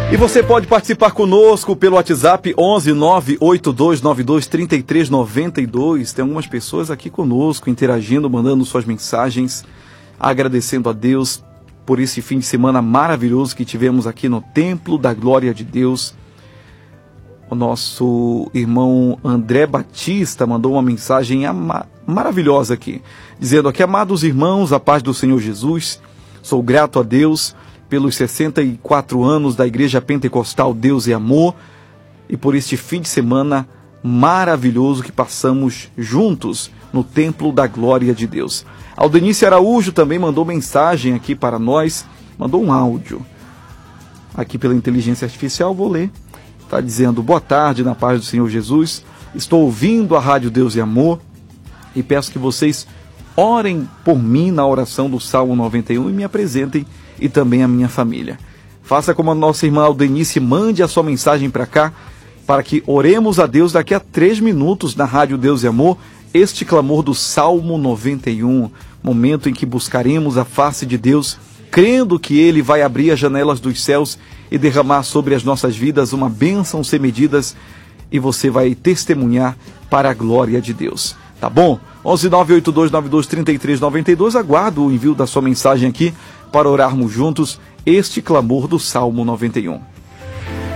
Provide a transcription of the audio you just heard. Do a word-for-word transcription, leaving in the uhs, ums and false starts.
E você pode participar conosco pelo WhatsApp onze nove oito dois nove dois três três nove dois. Tem algumas pessoas aqui conosco interagindo, mandando suas mensagens, agradecendo a Deus por esse fim de semana maravilhoso que tivemos aqui no Templo da Glória de Deus. O nosso irmão André Batista mandou uma mensagem ama- maravilhosa aqui, dizendo aqui: amados irmãos, a paz do Senhor Jesus, sou grato a Deus pelos sessenta e quatro anos da Igreja Pentecostal Deus e Amor e por este fim de semana maravilhoso que passamos juntos no Templo da Glória de Deus. Aldenice Araújo também mandou mensagem aqui para nós, mandou um áudio aqui pela inteligência artificial, vou ler. Está dizendo: boa tarde, na paz do Senhor Jesus, estou ouvindo a Rádio Deus e Amor e peço que vocês orem por mim na oração do Salmo noventa e um e me apresentem e também a minha família. Faça como a nossa irmã Aldenice, mande a sua mensagem para cá, para que oremos a Deus daqui a três minutos na Rádio Deus e Amor, este clamor do Salmo noventa e um, momento em que buscaremos a face de Deus, crendo que Ele vai abrir as janelas dos céus e derramar sobre as nossas vidas uma bênção sem medidas, e você vai testemunhar para a glória de Deus. Tá bom? onze nove oito dois nove dois três três nove dois, aguardo o envio da sua mensagem aqui para orarmos juntos este clamor do Salmo noventa e um.